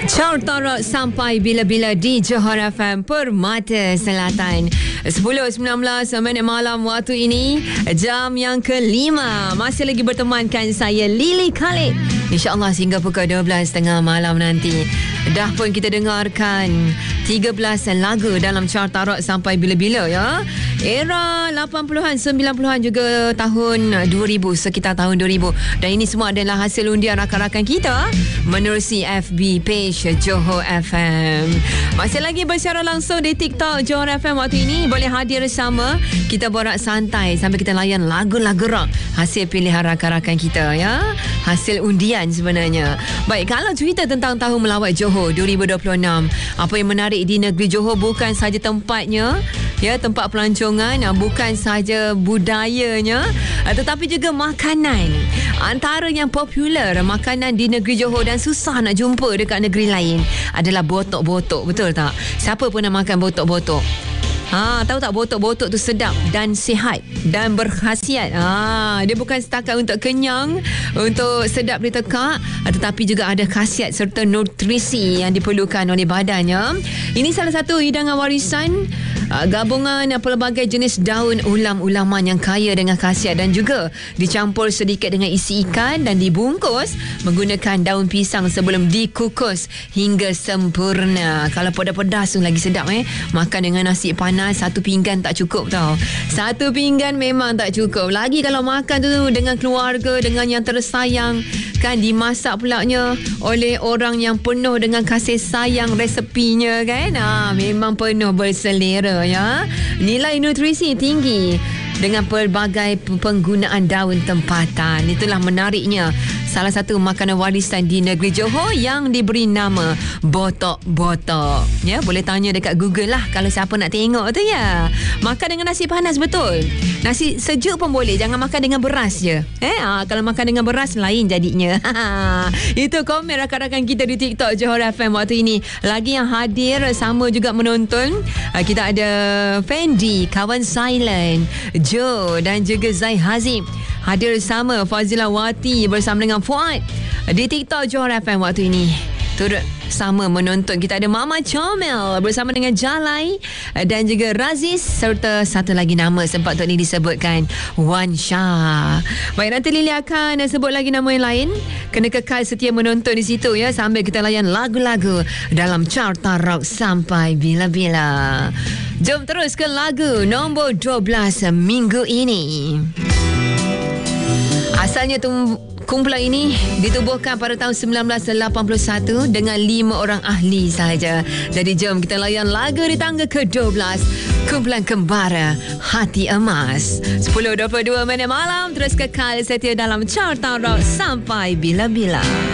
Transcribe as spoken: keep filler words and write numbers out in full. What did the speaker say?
Carta Rock sampai bila-bila di Johor F M Permata Selatan. sepuluh sembilan belas minit malam waktu ini, jam yang kelima. Masih lagi bertemankan saya Lily Khalid, InsyaAllah sehingga pukul dua belas tiga puluh malam nanti. Dah pun kita dengarkan tiga belas lagu dalam Carta Rock sampai bila-bila ya. Era lapan puluhan, sembilan puluhan juga tahun dua ribu, sekitar tahun dua ribu. Dan ini semua adalah hasil undian rakan-rakan kita menerusi F B page Johor F M. Masih lagi bersiaran langsung di TikTok Johor F M waktu ini. Boleh hadir sama, kita borak santai sambil kita layan lagu-lagu rock hasil pilihan rakan-rakan kita ya. Hasil undian sebenarnya. Baik, kalau cerita tentang tahun melawat Johor dua ribu dua puluh enam, apa yang menarik di negeri Johor bukan sahaja tempatnya ya, tempat pelancongan, bukan sahaja budayanya, tetapi juga makanan. Antara yang popular makanan di negeri Johor dan susah nak jumpa dekat negeri lain adalah botok-botok. Betul tak? Siapa pernah makan botok-botok? Ha, tahu tak botok-botok tu sedap dan sihat dan berkhasiat. Ha, dia bukan setakat untuk kenyang, untuk sedap ditekak, tetapi juga ada khasiat serta nutrisi yang diperlukan oleh badannya. Ini salah satu hidangan warisan uh, gabungan pelbagai jenis daun ulam-ulaman yang kaya dengan khasiat dan juga dicampur sedikit dengan isi ikan dan dibungkus menggunakan daun pisang sebelum dikukus hingga sempurna. Kalau pedas-pedas tu lagi sedap eh. Makan dengan nasi panas satu pinggan tak cukup tau. Satu pinggan memang tak cukup. Lagi kalau makan tu dengan keluarga, dengan yang tersayang, kan dimasak pulaknya oleh orang yang penuh dengan kasih sayang resepinya kan. Ha, memang penuh berselera ya. Nilai nutrisi tinggi dengan pelbagai penggunaan daun tempatan. Itulah menariknya salah satu makanan warisan di negeri Johor yang diberi nama botok-botok. Ya, boleh tanya dekat Google lah kalau siapa nak tengok tu ya. Makan dengan nasi panas betul. Nasi sejuk pun boleh, jangan makan dengan beras je. Eh, ha, kalau makan dengan beras lain jadinya. Itu komen rakan-rakan kita di TikTok Johor F M waktu ini. Lagi yang hadir sama juga menonton, kita ada Fendi, Kawan Silent, Joe dan juga Zai Hazim. Hadir sama Fazila Wati bersama dengan Fuad di TikTok Johor F M waktu ini. Turut sama menonton, kita ada Mama Comel bersama dengan Jalai dan juga Raziz, serta satu lagi nama sempat tak ni disebutkan, Wan Shah. Baik, nanti Lily akan sebut lagi nama yang lain. Kena kekal setia menonton di situ ya, sambil kita layan lagu-lagu dalam Carta Rock sampai bila-bila. Jom terus ke lagu nombor dua belas minggu ini. Asalnya tu kumpulan ini ditubuhkan pada tahun sembilan belas lapan puluh satu dengan lima orang ahli sahaja. Jadi jom kita layan lagu di tangga ke dua belas, kumpulan kembara Hati Emas. sepuluh dua puluh dua minit malam, terus kekal setia dalam Carta Rock sampai bila-bila.